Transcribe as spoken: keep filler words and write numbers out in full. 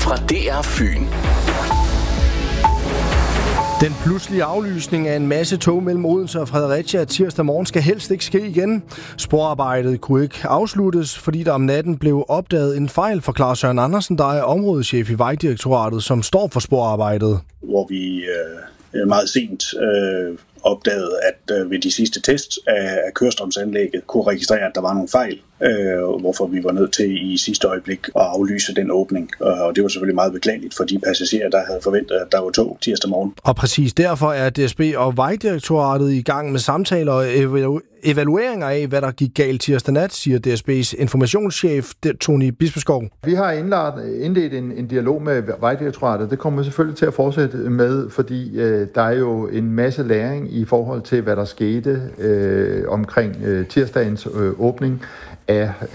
fra D R Fyn. Den pludselige aflysning af en masse tog mellem Odense og Fredericia tirsdag morgen skal helst ikke ske igen. Sporarbejdet kunne ikke afsluttes, fordi der om natten blev opdaget en fejl, forklarer Søren Andersen, der er områdeschef i Vejdirektoratet, som står for sporarbejdet. Hvor vi øh, meget sent øh, opdagede, at øh, ved de sidste tests af, af kørestrømsanlægget kunne registrere, at der var nogle fejl, øh, hvorfor vi var nødt til i sidste øjeblik at aflyse den åbning. Og det var selvfølgelig meget beklageligt for de passagerer, der havde forventet, at der var tog tirsdag morgen. Og præcis derfor er D S B og Vejdirektoratet i gang med samtaler og evalu- evalueringer af, hvad der gik galt tirsdag nat, siger D S B's informationschef Tony Bispeskov. Vi har indledt en, en dialog med Vejdirektoratet. Det kommer vi selvfølgelig til at fortsætte med, fordi øh, der er jo en masse læring i forhold til, hvad der skete øh, omkring øh, tirsdagens øh, åbning af